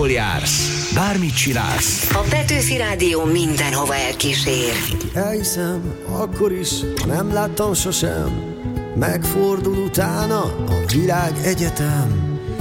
bárhol jársz, bármit csinálsz. A Petőfi Rádió mindenhova elkísér. Elhiszem, akkor is, nem láttam sosem, megfordul utána a világ egyetem.